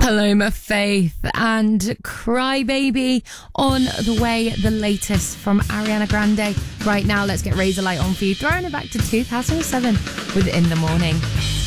Paloma Faith and Cry Baby on the way, the latest from Ariana Grande. Right now, let's get Razorlight on for you, throwing it back to 2007 with In the Morning.